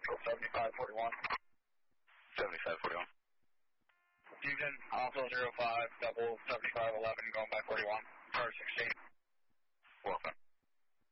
Central 7541. 7541. Houston, also 05, double 7511, going by 41. Car 16. Welcome.